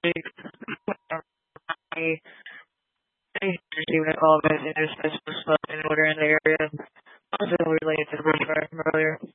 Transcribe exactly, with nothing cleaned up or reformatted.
I received a call about the interspecialist in order in the area. Also related to the bushfire from earlier.